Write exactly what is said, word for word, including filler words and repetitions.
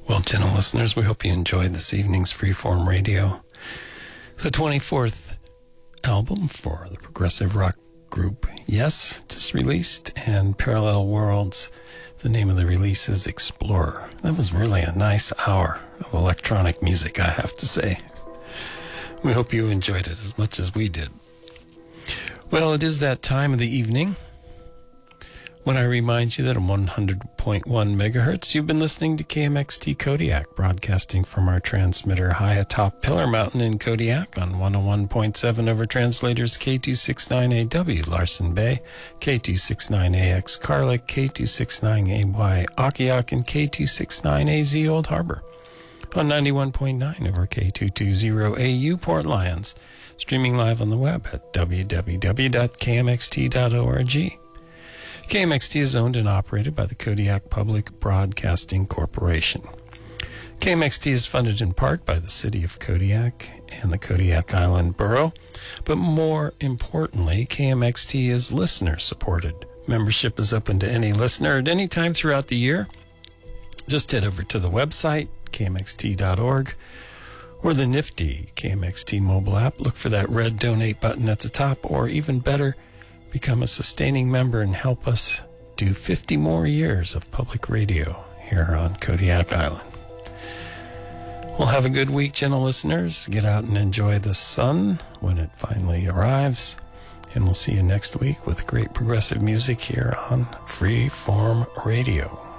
Well, gentle listeners, we hope you enjoyed this evening's Freeform Radio. The twenty-fourth album for the progressive rock group Yes, just released, and Parallel Worlds, the name of the release is Explorer. That was really a nice hour of electronic music, I have to say. We hope you enjoyed it as much as we did. Well, it is that time of the evening when I remind you that on one hundred point one megahertz, you've been listening to K M X T Kodiak, broadcasting from our transmitter high atop Pillar Mountain in Kodiak on one oh one point seven over translators K two sixty-nine A W Larsen Bay, K two sixty-nine A X Carlick, K two sixty-nine A Y Akiak, and K two sixty-nine A Z Old Harbor. On ninety-one point nine over K two twenty A U Port Lions, streaming live on the web at w w w dot k m x t dot org. K M X T is owned and operated by the Kodiak Public Broadcasting Corporation. K M X T is funded in part by the City of Kodiak and the Kodiak Island Borough, but more importantly, K M X T is listener-supported. Membership is open to any listener at any time throughout the year. Just head over to the website, k m x t dot org, or the nifty K M X T mobile app. Look for that red donate button at the top, or even better, become a sustaining member and help us do fifty more years of public radio here on Kodiak Island. Well, have a good week, gentle listeners. Get out and enjoy the sun when it finally arrives. And we'll see you next week with great progressive music here on Freeform Radio.